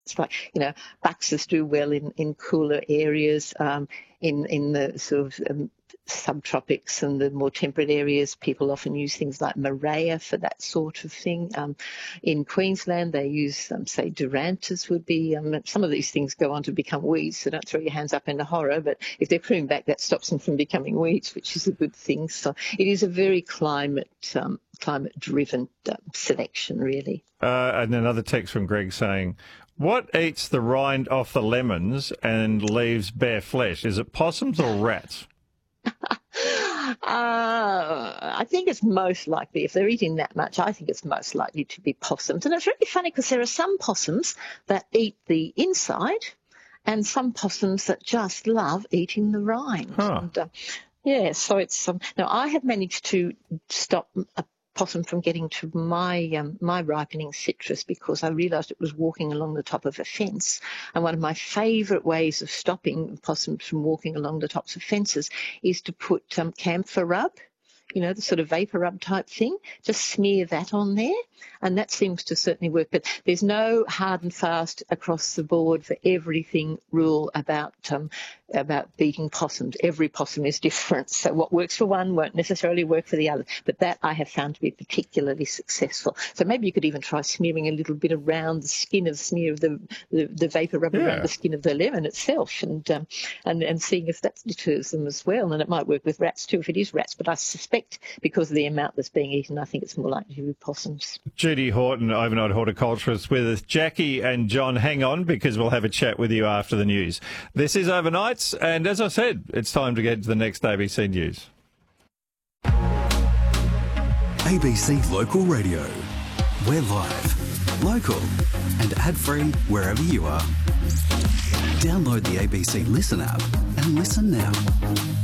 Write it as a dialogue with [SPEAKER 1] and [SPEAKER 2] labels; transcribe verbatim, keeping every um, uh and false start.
[SPEAKER 1] It's like, you know, buxus do well in, in cooler areas, um, in, in the sort of um, subtropics and the more temperate areas. People often use things like Mareya for that sort of thing. Um, in Queensland, they use, um, say, Durantas would be. Um, some of these things go on to become weeds, so don't throw your hands up into horror. But if they're pruned back, that stops them from becoming weeds, which is a good thing. So it is a very climate um, climate-driven uh, selection, really.
[SPEAKER 2] Uh, and another text from Greg saying, what eats the rind off the lemons and leaves bare flesh? Is it possums or rats?
[SPEAKER 1] uh, I think it's most likely, if they're eating that much, I think it's most likely to be possums. And it's really funny because there are some possums that eat the inside and some possums that just love eating the rind.
[SPEAKER 2] Huh.
[SPEAKER 1] And, uh, yeah, so it's... Um, now, I have managed to stop a possum from getting to my um, my ripening citrus because I realised it was walking along the top of a fence. And one of my favourite ways of stopping possums from walking along the tops of fences is to put um, camphor rub, you know, the sort of vapour rub type thing. Just smear that on there, and that seems to certainly work. But there's no hard and fast across the board for everything rule about um, about beating possums. Every possum is different, so what works for one won't necessarily work for the other. But that I have found to be particularly successful. So maybe you could even try smearing a little bit around the skin of smear of the the, the vapour rub
[SPEAKER 2] Yeah.
[SPEAKER 1] around the skin of the lemon itself, and um, and and seeing if that deters them as well. And it might work with rats too if it is rats. But I suspect because of the amount that's being eaten, I think it's more likely to be possums.
[SPEAKER 2] Judy Horton, overnight horticulturist, with us. Jackie and John, hang on because we'll have a chat with you after the news. This is Overnights, and as I said, it's time to get to the next A B C News.
[SPEAKER 3] A B C Local Radio. We're live, local and ad-free wherever you are. Download the A B C Listen app and listen now.